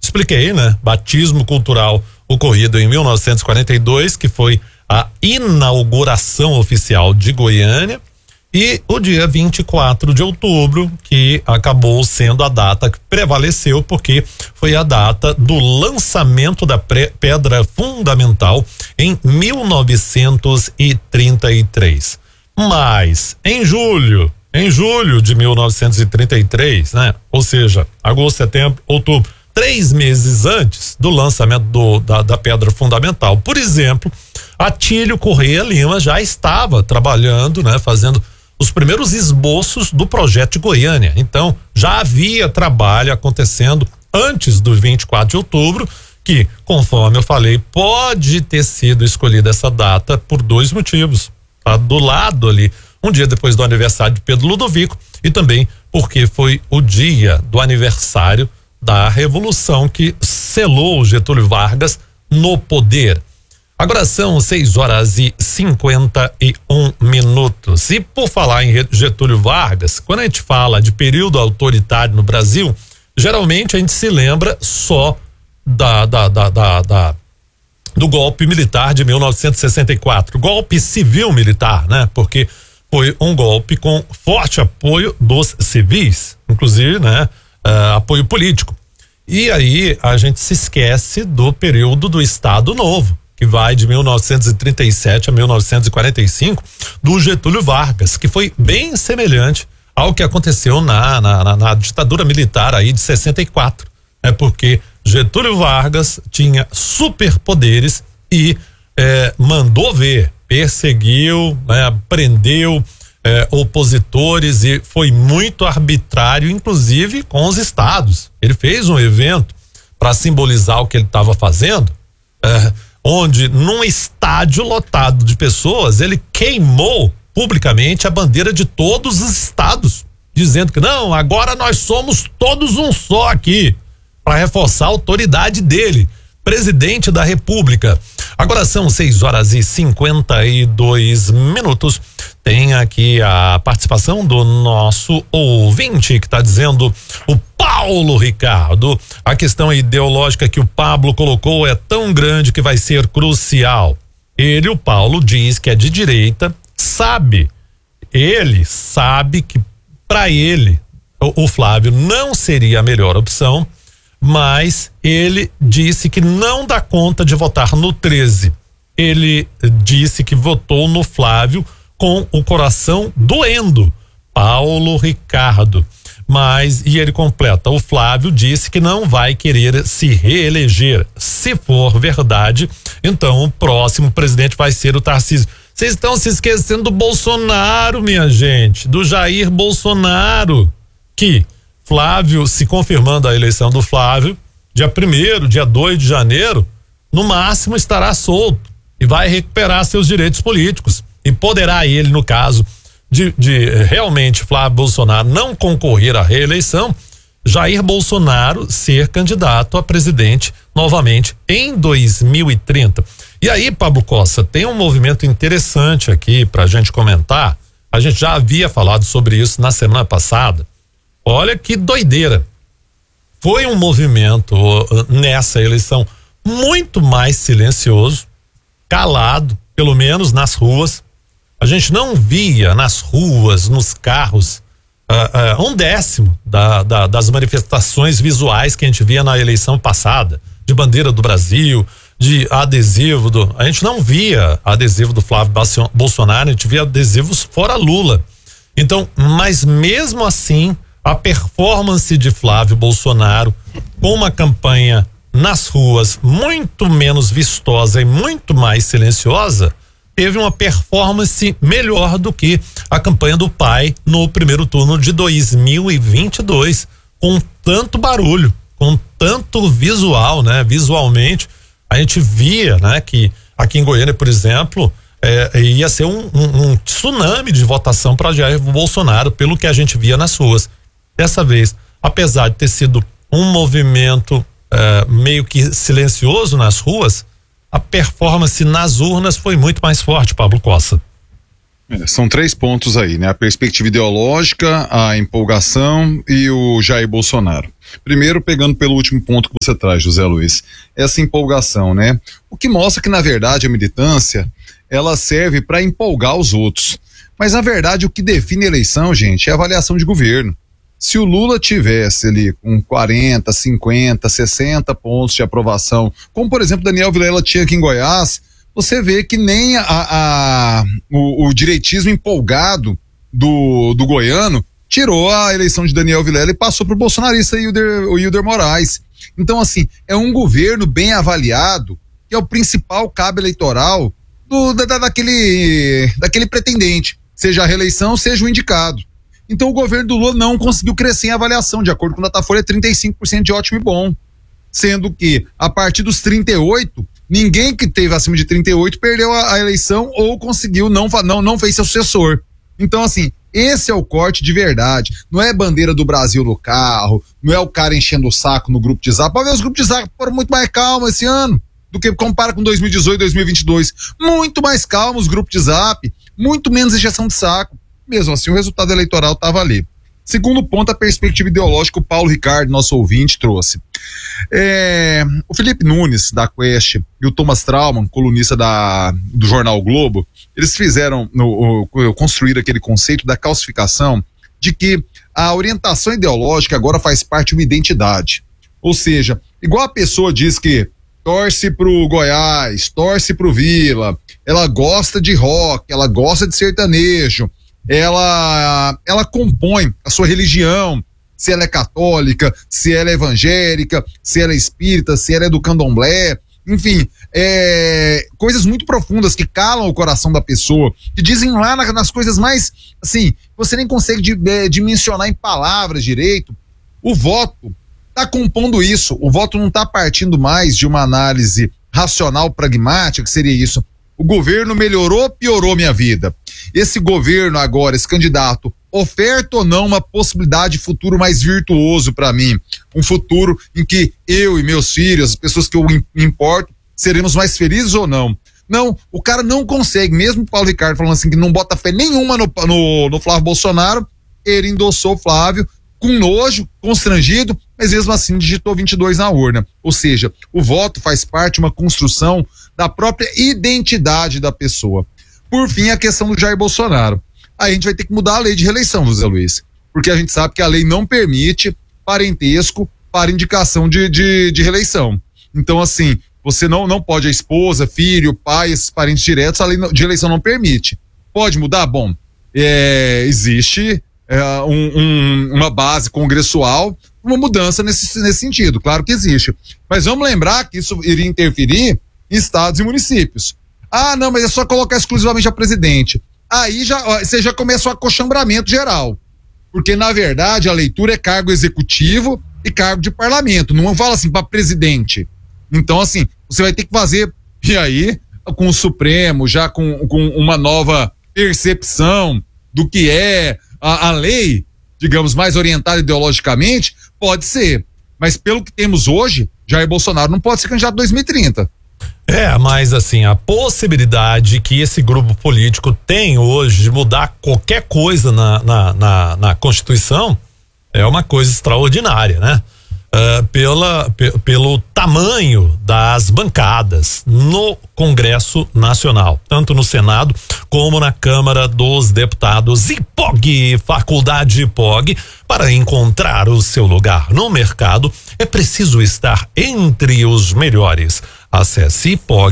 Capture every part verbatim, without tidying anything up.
expliquei, né? Batismo cultural ocorrido em mil novecentos e quarenta e dois, que foi a inauguração oficial de Goiânia, e o dia vinte e quatro de outubro, que acabou sendo a data que prevaleceu, porque foi a data do lançamento da pré- pedra fundamental em mil novecentos e trinta e três. Mas em julho, em julho de mil novecentos e trinta e três, né? Ou seja, agosto, setembro, outubro, três meses antes do lançamento do, da, da pedra fundamental, por exemplo, Atílio Correia Lima já estava trabalhando, né? Fazendo os primeiros esboços do projeto de Goiânia. Então, já havia trabalho acontecendo antes do vinte e quatro de outubro, que, conforme eu falei, pode ter sido escolhida essa data por dois motivos. Tá do lado ali, um dia depois do aniversário de Pedro Ludovico, e também porque foi o dia do aniversário da revolução que selou Getúlio Vargas no poder. Agora são seis horas e cinquenta e um minutos. E por falar em Getúlio Vargas, quando a gente fala de período autoritário no Brasil, geralmente a gente se lembra só da, da, da, da, da do golpe militar de mil novecentos e sessenta e quatro, golpe civil militar, né? Porque foi um golpe com forte apoio dos civis, inclusive, né? Uh, apoio político. E aí a gente se esquece do período do Estado Novo, que vai de mil novecentos e trinta e sete a mil novecentos e quarenta e cinco, do Getúlio Vargas, que foi bem semelhante ao que aconteceu na, na, na, na ditadura militar aí de sessenta e quatro. É porque Getúlio Vargas tinha superpoderes e eh, mandou ver, perseguiu, né, prendeu eh, opositores e foi muito arbitrário, inclusive com os estados. Ele fez um evento para simbolizar o que ele estava fazendo, eh, onde num estádio lotado de pessoas ele queimou publicamente a bandeira de todos os estados, dizendo que não, agora nós somos todos um só aqui, para reforçar a autoridade dele, presidente da República. Agora são seis horas e cinquenta e dois minutos. Tem aqui a participação do nosso ouvinte que está dizendo: o Paulo Ricardo, a questão ideológica que o Pablo colocou é tão grande que vai ser crucial. Ele, o Paulo, diz que é de direita, sabe, ele sabe que para ele o, o Flávio não seria a melhor opção, mas ele disse que não dá conta de votar no treze. Ele disse que votou no Flávio com o coração doendo. Paulo Ricardo. Mas, e ele completa, o Flávio disse que não vai querer se reeleger. Se for verdade, então o próximo presidente vai ser o Tarcísio. Vocês estão se esquecendo do Bolsonaro, minha gente, do Jair Bolsonaro, que Flávio, se confirmando a eleição do Flávio, dia primeiro, dia dois de janeiro, no máximo estará solto e vai recuperar seus direitos políticos. E poderá ele, no caso de, de realmente Flávio Bolsonaro não concorrer à reeleição, Jair Bolsonaro ser candidato a presidente novamente em dois mil e trinta. E aí, Pablo Costa, tem um movimento interessante aqui pra gente comentar. A gente já havia falado sobre isso na semana passada. Olha que doideira. Foi um movimento nessa eleição muito mais silencioso, calado, pelo menos nas ruas. A gente não via nas ruas, nos carros, uh, uh, um décimo da, da, das manifestações visuais que a gente via na eleição passada, de bandeira do Brasil, de adesivo do. A gente não via adesivo do Flávio Bolsonaro, a gente via adesivos fora Lula. Então, mas mesmo assim, a performance de Flávio Bolsonaro com uma campanha nas ruas muito menos vistosa e muito mais silenciosa, teve uma performance melhor do que a campanha do pai no primeiro turno de dois mil e vinte e dois, com tanto barulho, com tanto visual, né? Visualmente, a gente via, né, que aqui em Goiânia, por exemplo, é, ia ser um, um, um tsunami de votação para Jair Bolsonaro, pelo que a gente via nas ruas. Dessa vez, apesar de ter sido um movimento é, meio que silencioso nas ruas, a performance nas urnas foi muito mais forte, Pablo Costa. É, são três pontos aí, né? A perspectiva ideológica, a empolgação e o Jair Bolsonaro. Primeiro, pegando pelo último ponto que você traz, José Luiz, essa empolgação, né? O que mostra que, na verdade, a militância, ela serve para empolgar os outros. Mas, na verdade, o que define a eleição, gente, é a avaliação de governo. Se o Lula tivesse ali com quarenta, cinquenta, sessenta pontos de aprovação, como, por exemplo, Daniel Vilela tinha aqui em Goiás, você vê que nem a, a, o, o direitismo empolgado do, do goiano tirou a eleição de Daniel Vilela e passou para o bolsonarista Hilder, o Hilder Moraes. Então, assim, é um governo bem avaliado, que é o principal cabo eleitoral do, da, daquele, daquele pretendente, seja a reeleição, seja o indicado. Então o governo do Lula não conseguiu crescer em avaliação, de acordo com o Datafolha, trinta e cinco por cento de ótimo e bom. Sendo que, a partir dos trinta e oito, ninguém que teve acima de trinta e oito perdeu a, a eleição ou conseguiu, não, não, não fez seu sucessor. Então, assim, esse é o corte de verdade. Não é bandeira do Brasil no carro, não é o cara enchendo o saco no grupo de zap. Pode ver, os grupos de zap foram muito mais calmos esse ano do que compara com dois mil e dezoito, dois mil e vinte e dois. Muito mais calmos os grupos de zap, muito menos injeção de saco. Mesmo assim, o resultado eleitoral estava ali. Segundo ponto, a perspectiva ideológica, o Paulo Ricardo, nosso ouvinte, trouxe. É, o Felipe Nunes, da Quest, e o Thomas Trauman, colunista da, do jornal o Globo, eles fizeram, no, o, construíram aquele conceito da calcificação de que a orientação ideológica agora faz parte de uma identidade. Ou seja, igual a pessoa diz que torce pro Goiás, torce pro Vila, ela gosta de rock, ela gosta de sertanejo, ela, ela compõe a sua religião, se ela é católica, se ela é evangélica, se ela é espírita, se ela é do candomblé, enfim, é, coisas muito profundas que calam o coração da pessoa, que dizem lá na, nas coisas mais, assim, você nem consegue de, de, dimensionar em palavras direito. O voto está compondo isso, o voto não está partindo mais de uma análise racional, pragmática, que seria isso. O governo melhorou, piorou minha vida. Esse governo agora, esse candidato, oferta ou não uma possibilidade de futuro mais virtuoso para mim? Um futuro em que eu e meus filhos, as pessoas que eu importo, seremos mais felizes ou não? Não, o cara não consegue, mesmo o Paulo Ricardo falando assim que não bota fé nenhuma no, no, no Flávio Bolsonaro, ele endossou o Flávio com nojo, constrangido, mas mesmo assim digitou vinte e dois na urna. Ou seja, o voto faz parte de uma construção da própria identidade da pessoa. Por fim, a questão do Jair Bolsonaro. Aí a gente vai ter que mudar a lei de reeleição, José Luiz, porque a gente sabe que a lei não permite parentesco para indicação de, de, de reeleição. Então, assim, você não, não pode, a esposa, filho, pai, esses parentes diretos, a lei de eleição não permite. Pode mudar? Bom, é, existe é, um, um, uma base congressual, uma mudança nesse, nesse sentido, claro que existe. Mas vamos lembrar que isso iria interferir em estados e municípios. Ah, não, mas é só colocar exclusivamente a presidente. Aí já, ó, você já começa o acochambramento geral. Porque, na verdade, a leitura é cargo executivo e cargo de parlamento. Não fala assim para presidente. Então, assim, você vai ter que fazer, e aí, com o Supremo, já com, com uma nova percepção do que é a, a lei, digamos, mais orientada ideologicamente, pode ser. Mas pelo que temos hoje, Jair Bolsonaro não pode ser candidato em dois mil e trinta. É, mas assim, a possibilidade que esse grupo político tem hoje de mudar qualquer coisa na, na, na, na Constituição é uma coisa extraordinária, né? Uh, pela, pe, pelo tamanho das bancadas no Congresso Nacional, tanto no Senado como na Câmara dos Deputados. E P O G, Faculdade P O G, para encontrar o seu lugar no mercado é preciso estar entre os melhores. Acesse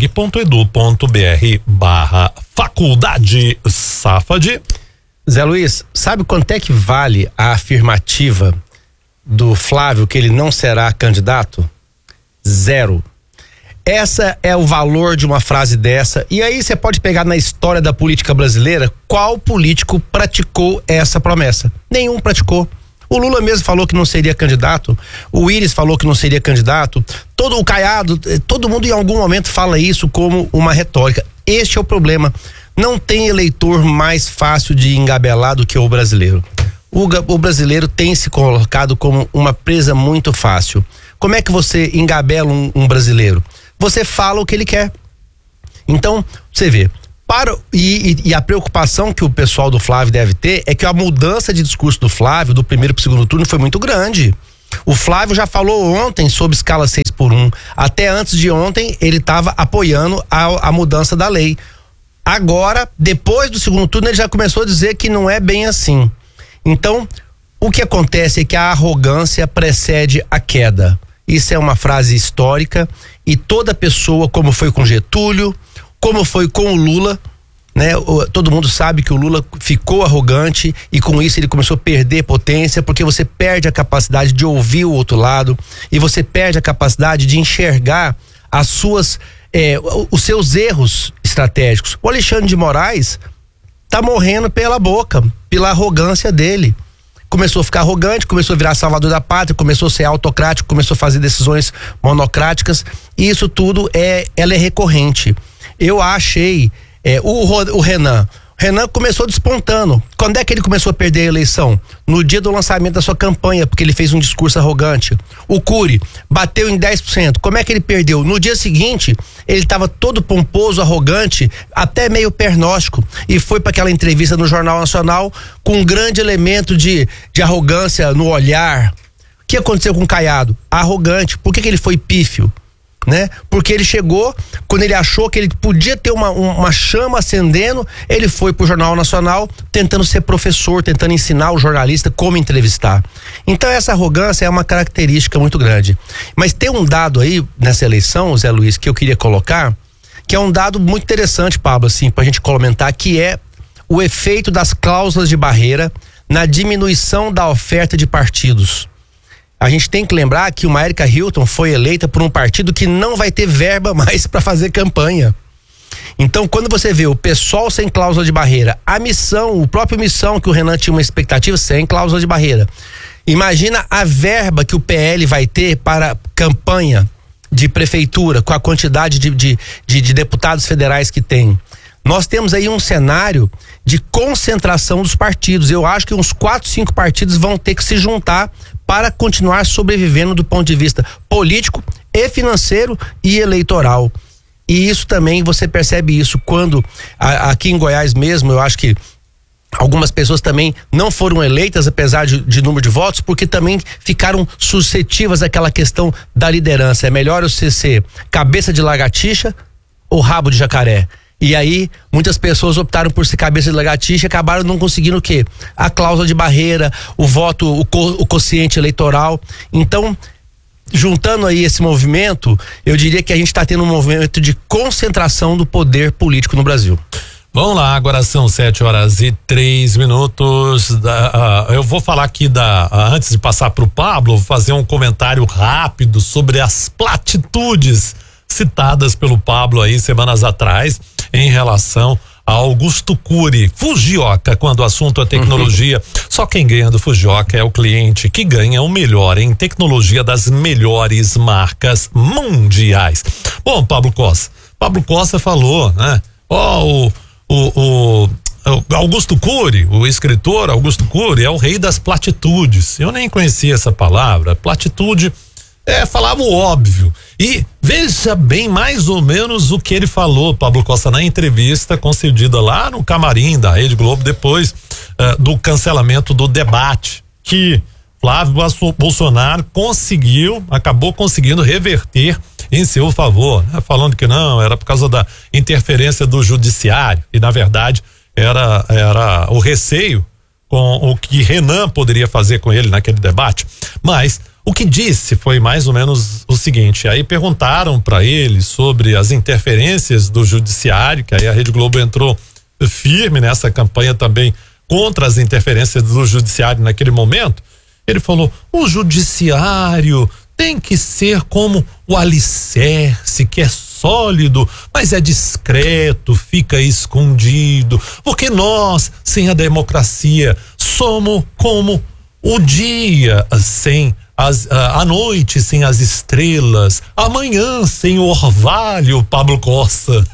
pog.edu.br barra faculdade Safad. Zé Luiz, sabe quanto é que vale a afirmativa do Flávio que ele não será candidato? Zero. Essa é o valor de uma frase dessa. E aí você pode pegar na história da política brasileira qual político praticou essa promessa. Nenhum praticou. O Lula mesmo falou que não seria candidato, o Íris falou que não seria candidato, todo o Caiado, todo mundo em algum momento fala isso como uma retórica. Este é o problema. Não tem eleitor mais fácil de engabelar do que o brasileiro. O, o brasileiro tem se colocado como uma presa muito fácil. Como é que você engabela um, um brasileiro? Você fala o que ele quer. Então, você vê, Para, e, e a preocupação que o pessoal do Flávio deve ter é que a mudança de discurso do Flávio do primeiro para o segundo turno foi muito grande. O Flávio já falou ontem sobre escala seis por um. Até antes de ontem ele estava apoiando a, a mudança da lei. Agora, depois do segundo turno, ele já começou a dizer que não é bem assim. Então, o que acontece é que a arrogância precede a queda. Isso é uma frase histórica e toda pessoa, como foi com Getúlio, como foi com o Lula, né? O, todo mundo sabe que o Lula ficou arrogante e com isso ele começou a perder potência, porque você perde a capacidade de ouvir o outro lado e você perde a capacidade de enxergar as suas, é, os seus erros estratégicos. O Alexandre de Moraes tá morrendo pela boca, pela arrogância dele. Começou a ficar arrogante, começou a virar salvador da pátria, começou a ser autocrático, começou a fazer decisões monocráticas, e isso tudo é, ela é recorrente. Eu achei, é, o, o Renan, Renan começou despontando. Quando é que ele começou a perder a eleição? No dia do lançamento da sua campanha, porque ele fez um discurso arrogante. O Cury bateu em dez por cento. Como é que ele perdeu? No dia seguinte, ele estava todo pomposo, arrogante, até meio pernóstico, e foi para aquela entrevista no Jornal Nacional com um grande elemento de, de arrogância no olhar. O que aconteceu com o Caiado? Arrogante. Por que que ele foi pífio? Né? Porque ele chegou, quando ele achou que ele podia ter uma, uma chama acendendo, ele foi pro Jornal Nacional tentando ser professor, tentando ensinar o jornalista como entrevistar. Então essa arrogância é uma característica muito grande. Mas tem um dado aí nessa eleição, Zé Luiz, que eu queria colocar, que é um dado muito interessante, Pablo, assim, pra gente comentar, que é o efeito das cláusulas de barreira na diminuição da oferta de partidos. A gente tem que lembrar que uma Érica Hilton foi eleita por um partido que não vai ter verba mais para fazer campanha. Então, quando você vê o pessoal sem cláusula de barreira, a missão, o próprio missão que o Renan tinha uma expectativa sem cláusula de barreira. Imagina a verba que o P L vai ter para campanha de prefeitura, com a quantidade de, de, de, de deputados federais que tem. Nós temos aí um cenário de concentração dos partidos. Eu acho que uns quatro, cinco partidos vão ter que se juntar para continuar sobrevivendo do ponto de vista político e financeiro e eleitoral. E isso também, você percebe isso quando a, aqui em Goiás mesmo, eu acho que algumas pessoas também não foram eleitas apesar de, de número de votos, porque também ficaram suscetíveis àquela questão da liderança. É melhor você ser cabeça de lagartixa ou rabo de jacaré? E aí, muitas pessoas optaram por ser cabeça de lagartixa e acabaram não conseguindo o quê? A cláusula de barreira, o voto, o, co, o quociente eleitoral. Então, juntando aí esse movimento, eu diria que a gente está tendo um movimento de concentração do poder político no Brasil. Vamos lá, agora são sete horas e três minutos. Da, uh, eu vou falar aqui da. Uh, antes de passar para o Pablo, vou fazer um comentário rápido sobre as platitudes citadas pelo Pablo aí semanas atrás em relação a Augusto Cury. Fujioka, quando o assunto é tecnologia, só quem ganha do Fujioka é o cliente que ganha o melhor em tecnologia das melhores marcas mundiais. Bom, Pablo Costa, Pablo Costa falou, né? Ó, oh, o, o, o Augusto Cury, o escritor Augusto Cury é o rei das platitudes. Eu nem conhecia essa palavra. Platitude é, falava o óbvio. E veja bem mais ou menos o que ele falou, Pablo Costa, na entrevista concedida lá no camarim da Rede Globo depois uh, do cancelamento do debate, que Flávio Bolsonaro conseguiu, acabou conseguindo reverter em seu favor, né? Falando que não, era por causa da interferência do judiciário, e na verdade era, era o receio com o que Renan poderia fazer com ele naquele debate. Mas o que disse foi mais ou menos o seguinte, aí perguntaram para ele sobre as interferências do judiciário, que aí a Rede Globo entrou firme nessa campanha também contra as interferências do judiciário naquele momento. Ele falou: o judiciário tem que ser como o alicerce, que é sólido, mas é discreto, fica escondido, porque nós, sem a democracia, somos como o dia sem as, a, a noite sem as estrelas, amanhã sem o orvalho, Pablo Costa.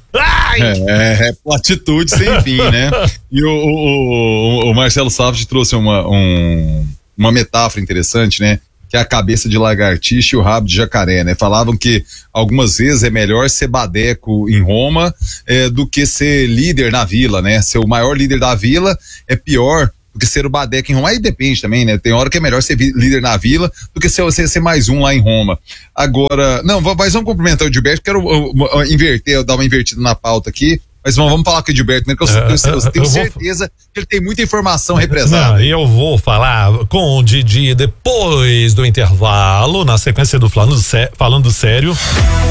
É, é platitude sem fim, né? E o, o, o, o Marcelo Savas trouxe uma, um, uma metáfora interessante, né? que é a cabeça de lagartixa e o rabo de jacaré, né? Falavam que algumas vezes é melhor ser badeco em Roma é, do que ser líder na vila, né? Ser o maior líder da vila é pior do que ser o badeco em Roma. Aí depende também, né? Tem hora que é melhor ser líder na vila do que ser você ser mais um lá em Roma. Agora, não, mas vamos cumprimentar o Gilberto, quero uh, uh, inverter, dar uma invertida na pauta aqui. Mas vamos, vamos falar com o Edilberto, né? Que eu, eu, eu, eu tenho eu certeza vou... que ele tem muita informação represada. E eu vou falar com o Didi depois do intervalo, na sequência do Falando, Sé... Falando Sério.